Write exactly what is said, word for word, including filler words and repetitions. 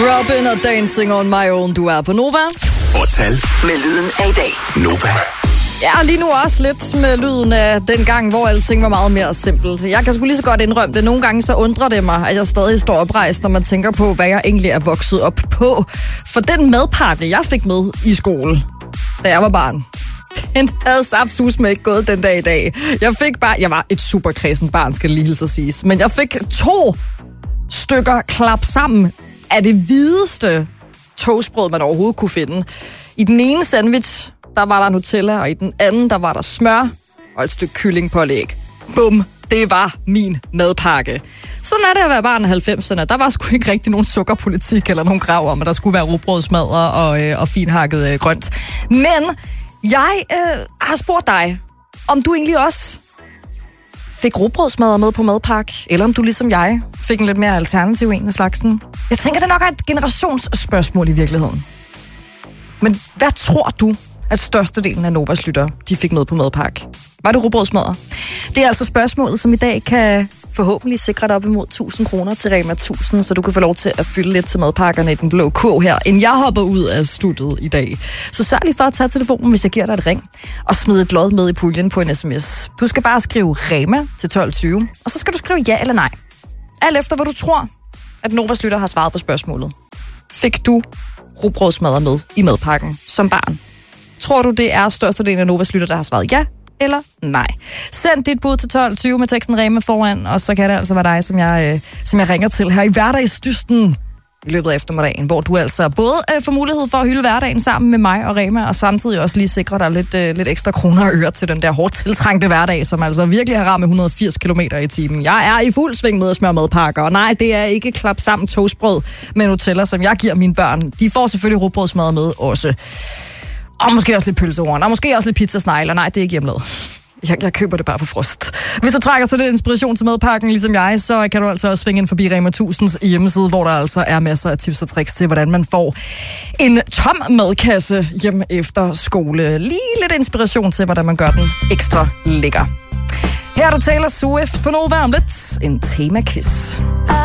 Robin og Dancing on My Own, du er på Nova. Fortal Med lyden af i dag. Nova. Ja, lige nu også lidt med lyden af den gang, hvor alting var meget mere simpelt. Jeg kan sgu lige så godt indrømme det. Nogle gange så undrer det mig, at jeg stadig står oprejst, når man tænker på, hvad jeg egentlig er vokset op på. For den madpakke, jeg fik med i skole, da jeg var barn, den havde saftsusme ikke gået den dag i dag. Jeg fik bare, jeg var et super kredsen barn, skal det lige hilse at siges. Men jeg fik to stykker klap sammen af det hvideste toastbrød, man overhovedet kunne finde. I den ene sandwich, der var der Nutella, og i den anden, der var der smør og et stykke kyllingpålæg. Bum, det var min madpakke. Sådan er det at være barn af halvfemserne. Der var sgu ikke rigtig nogen sukkerpolitik eller nogen krav om, at der skulle være rugbrødsmadder og, øh, og finhakket øh, grønt. Men jeg øh, har spurgt dig, om du egentlig også fik rugbrødsmadder med på madpakke, eller om du ligesom jeg fik en lidt mere alternativ en af slagsen. Jeg tænker, det nok er et generationsspørgsmål i virkeligheden. Men hvad tror du, at størstedelen af Novas lytter, de fik med på madpakke? Var det rugbrødsmadder? Det er altså spørgsmålet, som i dag kan forhåbentlig sikre dig op imod tusind kroner til Rema tusind, så du kan få lov til at fylde lidt til madpakkerne i den blå kurv her, inden jeg hopper ud af studiet i dag. Så sørg lige for at tage telefonen, hvis jeg giver dig et ring, og smide et lod med i puljen på en sms. Du skal bare skrive Rema til tolv tyve, og så skal du skrive ja eller nej. Alt efter, hvad du tror, at Novas lytter har svaret på spørgsmålet. Fik du rugbrødsmadder med i madpakken som barn? Tror du, det er størstedelen af Novas lytter, der har svaret ja eller nej? Send dit bud til tolv tyve med teksten Rema foran, og så kan det altså være dig, som jeg, øh, som jeg ringer til her i hverdagsdysten i løbet af eftermiddagen, hvor du altså både øh, får mulighed for at hylde hverdagen sammen med mig og Rema, og samtidig også lige sikre dig lidt, øh, lidt ekstra kroner og øre til den der hårdt tiltrængte hverdag, som altså virkelig har ramt med et hundrede og firs kilometer i timen. Jeg er i fuld sving med at smøre madpakker, og nej, det er ikke klap sammen toastbrød med Nutella, som jeg giver mine børn. De får selvfølgelig rugbrødsmad med også. Og måske også lidt pølsehorn, og måske også lidt pizzasnegler. Nej, det er ikke hjemmelavet. Jeg, jeg køber det bare på frost. Hvis du trækker til lidt inspiration til madpakken, ligesom jeg, så kan du altså også svinge ind forbi Rema tusинds hjemmeside, hvor der altså er masser af tips og tricks til, hvordan man får en tom madkasse hjem efter skole. Lige lidt inspiration til, hvordan man gør den ekstra lækker. Her er der Taylor Swift på Nova om lidt. En tema-quiz.